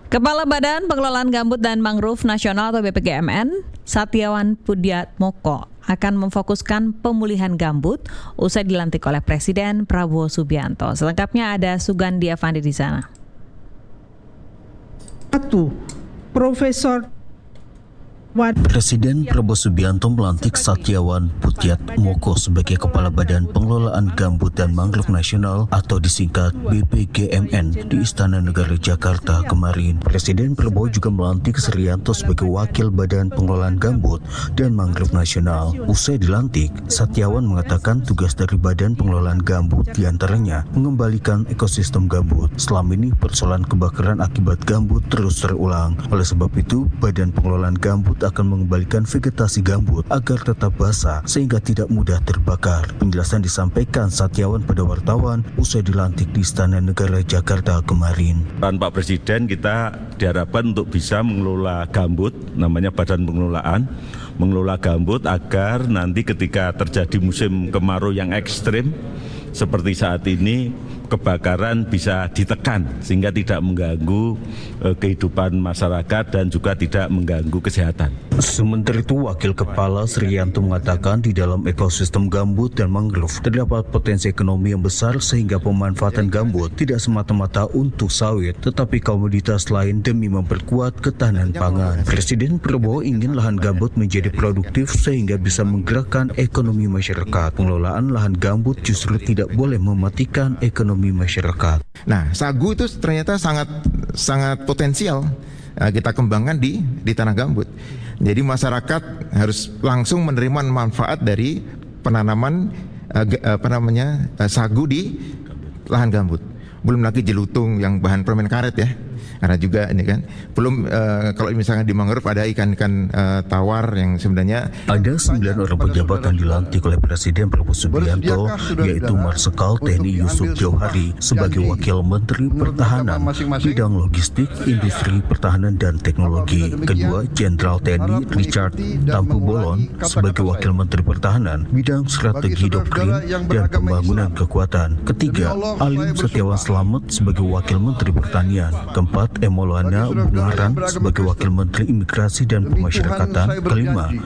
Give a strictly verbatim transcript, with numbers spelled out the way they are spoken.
Kepala Badan Pengelolaan Gambut dan Mangrove Nasional atau B P G M N, Satyawan Pudiatmoko, akan memfokuskan pemulihan gambut usai dilantik oleh Presiden Prabowo Subianto. Selengkapnya ada Sugandi Avandi di sana. Satu, Profesor Presiden Prabowo Subianto melantik Satyawan Pudiatmoko sebagai Kepala Badan Pengelolaan Gambut dan Mangrove Nasional atau disingkat B P G M N di Istana Negara Jakarta kemarin. Presiden Prabowo juga melantik Srianto sebagai Wakil Badan Pengelolaan Gambut dan Mangrove Nasional. Usai dilantik, Satyawan mengatakan tugas dari Badan Pengelolaan Gambut diantaranya mengembalikan ekosistem gambut. Selama ini persoalan kebakaran akibat gambut terus terulang. Oleh sebab itu, Badan Pengelolaan Gambut akan mengembalikan vegetasi gambut agar tetap basah sehingga tidak mudah terbakar. Penjelasan disampaikan Satyawan pada wartawan usai dilantik di Istana Negara Jakarta kemarin. Peran Pak Presiden kita diharapkan untuk bisa mengelola gambut, namanya Badan Pengelolaan, mengelola gambut agar nanti ketika terjadi musim kemarau yang ekstrim seperti saat ini, kebakaran bisa ditekan sehingga tidak mengganggu eh, kehidupan masyarakat dan juga tidak mengganggu kesehatan. Sementara itu, Wakil Kepala Srianto mengatakan di dalam ekosistem gambut dan mangrove terdapat potensi ekonomi yang besar sehingga pemanfaatan gambut tidak semata-mata untuk sawit tetapi komoditas lain demi memperkuat ketahanan pangan. Presiden Prabowo ingin lahan gambut menjadi produktif sehingga bisa menggerakkan ekonomi masyarakat. Pengelolaan lahan gambut justru tidak boleh mematikan ekonomi masyarakat. Nah, sagu itu ternyata sangat sangat potensial uh, kita kembangkan di di tanah gambut. Jadi masyarakat harus langsung menerima manfaat dari penanaman uh, apa namanya uh, sagu di lahan gambut. Belum lagi jelutung yang bahan permen karet ya. Karena juga ini kan belum uh, kalau misalnya di mangrove ada ikan-ikan uh, tawar yang sebenarnya ada sembilan orang pejabat yang dilantik oleh Presiden Prabowo Subianto, yaitu Marsikal T N I Yusuf Jauhari sebagai Wakil Menteri Pertahanan bidang logistik, industri pertahanan dan teknologi. Kedua, Jenderal T N I Richard Tampu-Bolon sebagai Wakil Menteri Pertahanan bidang strategi doktrin dan pembangunan kekuatan. Ketiga, Alim Setiawan Slamet sebagai Wakil Menteri Pertanian. Keempat, Emolana Bungaran sebagai Wakil Menteri Imigrasi dan Pemasyarakatan. Kelima,